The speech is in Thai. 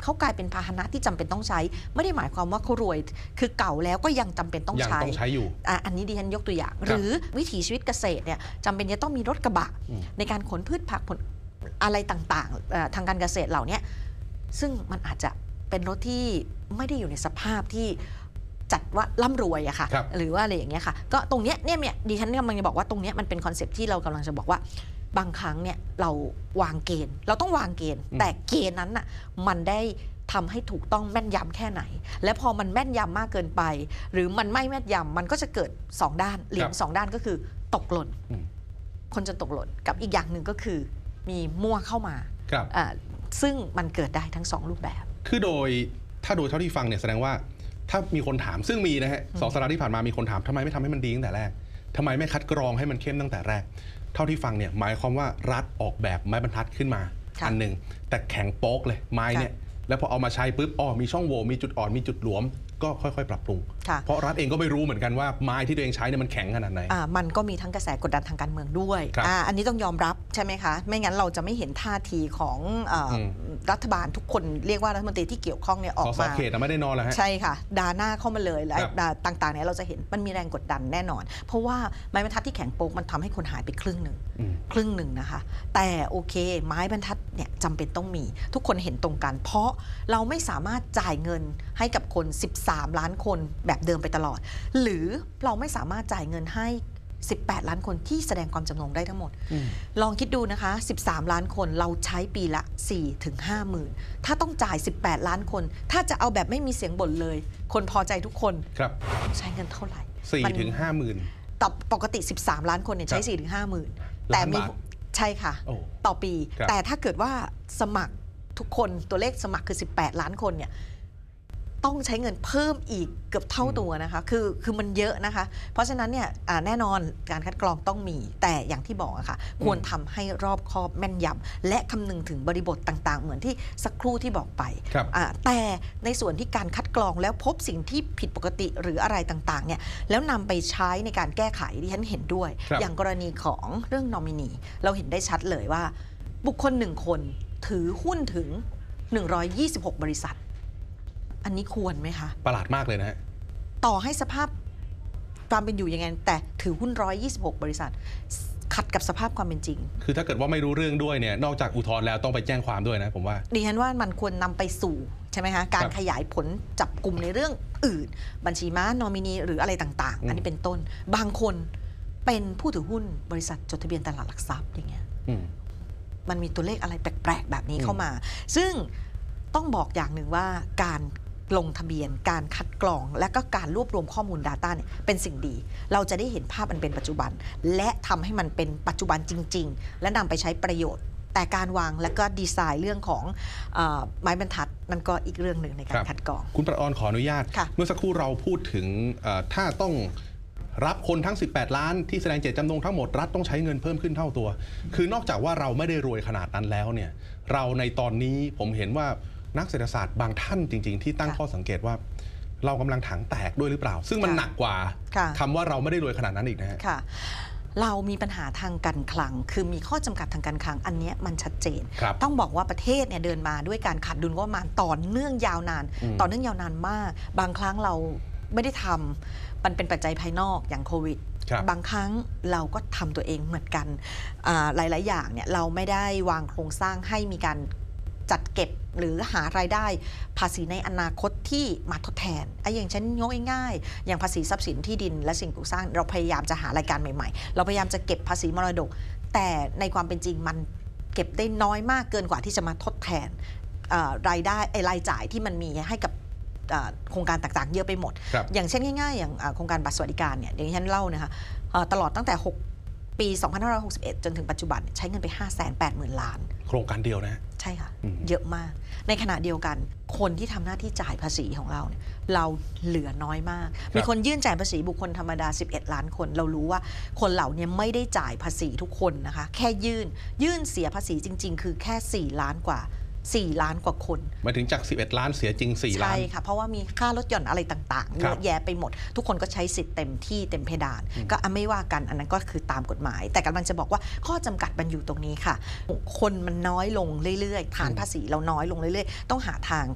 เขากลายเป็นพาหนะที่จำเป็นต้องใช้ไม่ได้หมายความว่าเขารวยคือเก่าแล้วก็ยังจำเป็นต้องใช้อยู่อันนี้ดิฉันยกตัวอย่างหรือวิถีชีวิตเกษตรเนี่ยจำเป็นจะต้องมีรถกระบะในการขนพืชผักผลอะไรต่างๆทางการเกษตรเหล่านี้ซึ่งมันอาจจะเป็นรถที่ไม่ได้อยู่ในสภาพที่จัดว่าร่ำรวยอะค่ะหรือว่าอะไรอย่างเงี้ยค่ะก็ตรงเนี้ยเนี่ยดิฉันกำลังจะบอกว่าตรงเนี้ยมันเป็นคอนเซ็ปต์ที่เรากำลังจะบอกว่าบางครั้งเนี่ยเราวางเกณฑ์เราต้องวางเกณฑ์แต่เกณฑ์นั้นน่ะมันได้ทำให้ถูกต้องแม่นยำแค่ไหนและพอมันแม่นยำมากเกินไปหรือมันไม่แม่นยำมันก็จะเกิด2ด้านเหรียญ2ด้านก็คือตกหล่นคนจะตกหล่นกับอีกอย่างหนึ่งก็คือมีมั่วเข้ามาซึ่งมันเกิดได้ทั้ง2รูปแบบคือถ้าโดยเท่าที่ฟังเนี่ยแสดงว่าถ้ามีคนถามซึ่งมีนะฮะ2 สัปดาห์ที่ผ่านมามีคนถามทำไมไม่ทำให้มันดีตั้งแต่แรกทำไมไม่คัดกรองให้มันเข้มตั้งแต่แรกเท่าที่ฟังเนี่ยหมายความว่ารัฐออกแบบไม้บรรทัดขึ้นมาอันหนึ่งแต่แข็งโป๊กเลยไม้เนี่ยแล้วพอเอามาใช้ปุ๊บมีช่องโหว่มีจุดอ่อนมีจุดหลวมก็ค่อยๆปรับปรุงเพราะรัฐเองก็ไม่รู้เหมือนกันว่าไม้ที่ตัวเองใช้เนี่ยมันแข็งขนาดไหนมันก็มีทั้งกระแสกดดันทางการเมืองด้วยอันนี้ต้องยอมรับใช่ไหมคะไม่งั้นเราจะไม่เห็นท่าทีของรัฐบาลทุกคนเรียกว่ารัฐมนตรีที่เกี่ยวข้องเนี่ยออกมาเขตไม่ได้นอนแล้วฮะใช่ค่ะด่าหน้าเข้ามาเลยและต่างๆเนี่ยเราจะเห็นมันมีแรงกดดันแน่นอนเพราะว่าไม้บรรทัดที่แข็งโป๊กมันทำให้คนหายไปครึ่งหนึ่งนะคะแต่โอเคไม้บรรทัดเนี่ยจำเป็นต้องมีทุกคนเห็นตรงกันเพราะเราไม่สามารถจ่ายเงินให้กับคน13 ล้านคนแบบเดิมไปตลอดหรือเราไม่สามารถจ่ายเงินให้18 ล้านคนที่แสดงความจำนงได้ทั้งหมดลองคิดดูนะคะ13 ล้านคนเราใช้ปีละ 4-5 หมื่นถ้าต้องจ่าย18 ล้านคนถ้าจะเอาแบบไม่มีเสียงบ่นเลยคนพอใจทุกคนใช้เงินเท่าไหร่ 4-5 หมื่นต่อปกติ13 ล้านคนเนี่ยใช้ 4-5 หมื่นแต่มีใช่ค่ะต่อปีแต่ถ้าเกิดว่าสมัครทุกคนตัวเลขสมัครคือ18 ล้านคนเนี่ยต้องใช้เงินเพิ่มอีกเกือบเท่าตัวนะคะคือมันเยอะนะคะเพราะฉะนั้นเนี่ยแน่นอนการคัดกรองต้องมีแต่อย่างที่บอกอะค่ะควรทำให้รอบคอบแม่นยำและคำนึงถึงบริบทต่างๆเหมือนที่สักครู่ที่บอกไปแต่ในส่วนที่การคัดกรองแล้วพบสิ่งที่ผิดปกติหรืออะไรต่างๆเนี่ยแล้วนำไปใช้ในการแก้ไขที่ฉันเห็นด้วยอย่างกรณีของเรื่องนอมินีเราเห็นได้ชัดเลยว่าบุคคล1 คนถือหุ้นถึง126 บริษัทอันนี้ควรไหมคะประหลาดมากเลยนะฮะต่อให้สภาพความเป็นอยู่ยังไงแต่ถือหุ้น126 บริษัทขัดกับสภาพความเป็นจริงคือถ้าเกิดว่าไม่รู้เรื่องด้วยเนี่ยนอกจากอุทธรณ์แล้วต้องไปแจ้งความด้วยนะผมว่าดิฉันว่ามันควรนำไปสู่ใช่ไหมคะการขยายผลจับกลุ่มในเรื่องอื่นบัญชีม้านอมินีหรืออะไรต่างๆอันนี้เป็นต้นบางคนเป็นผู้ถือหุ้นบริษัทจดทะเบียนตลาดหลักทรัพย์อย่างเงี้ยมันมีตัวเลขอะไรแปลกๆแบบนี้เข้ามาซึ่งต้องบอกอย่างหนึ่งว่าการลงทะเบียนการคัดกรองและก็การรวบรวมข้อมูล Data เนี่ยเป็นสิ่งดีเราจะได้เห็นภาพอันเป็นปัจจุบันและทำให้มันเป็นปัจจุบันจริงๆและนำไปใช้ประโยชน์แต่การวางและก็ดีไซน์เรื่องของไม้บรรทัดนั่นก็อีกเรื่องหนึ่งในการคัดกรองคุณประออนขออนุญาตเมื่อสักครู่เราพูดถึงถ้าต้องรับคนทั้ง18 ล้านที่แสดงเจตจำนงทั้งหมดรัฐต้องใช้เงินเพิ่มขึ้นเท่าตัวคือนอกจากว่าเราไม่ได้รวยขนาดนั้นแล้วเนี่ยเราในตอนนี้ผมเห็นว่านักเศรษฐศาสตร์บางท่านจริงๆที่ตั้งข้อสังเกตว่าเรากำลังถังแตกด้วยหรือเปล่าซึ่งมันหนักกว่าคำว่าเราไม่ได้รวยขนาดนั้นอีกนะฮะเรามีปัญหาทางการคลังคือมีข้อจำกัดทางการคลังอันนี้มันชัดเจนต้องบอกว่าประเทศเนี่ยเดินมาด้วยการขาดดุลงบประมาณต่อเนื่องยาวนานมากบางครั้งเราไม่ได้ทำมันเป็นปัจจัยภายนอกอย่างโควิดบางครั้งเราก็ทำตัวเองเหมือนกันหลายๆอย่างเนี่ยเราไม่ได้วางโครงสร้างให้มีการจัดเก็บหรือหารายได้ภาษีในอนาคตที่มาทดแทนอย่างเช่นยกง่ายๆอย่างภาษีทรัพย์สินที่ดินและสิ่งปลูกสร้างเราพยายามจะหารายการใหม่ๆเราพยายามจะเก็บภาษีมรดกแต่ในความเป็นจริงมันเก็บได้น้อยมากเกินกว่าที่จะมาทดแทนรายได้รายจ่ายที่มันมีให้กับโครงการต่างๆเยอะไปหมดอย่างเช่นง่ายๆอย่างโครงการบัตรสวัสดิการเนี่ยเดี๋ยวฉันเล่านะคะตลอดตั้งแต่ปี 2561 จนถึงปัจจุบันใช้เงินไป 580,000 ล้านโครงการเดียวนะใช่ค่ะเยอะมากในขณะเดียวกันคนที่ทำหน้าที่จ่ายภาษีของเราเนี่ยเราเหลือน้อยมากมีคนยื่นจ่ายภาษีบุคคลธรรมดา11 ล้านคนเรารู้ว่าคนเหล่านี้ไม่ได้จ่ายภาษีทุกคนนะคะแค่ยื่นเสียภาษีจริงๆคือแค่4 ล้านกว่า4 ล้านกว่าคนหมายถึงจาก11 ล้านเสียจริง4 ล้านใช่ค่ะเพราะว่ามีค่าลดหย่อนอะไรต่างๆเยอะแยะไปหมดทุกคนก็ใช้สิทธิ์เต็มที่เต็มเพดานก็ไม่ว่ากันอันนั้นก็คือตามกฎหมายแต่กำลังจะบอกว่าข้อจำกัดมันอยู่ตรงนี้ค่ะคนมันน้อยลงเรื่อยๆฐานภาษีเราน้อยลงเรื่อยๆต้องหาทาง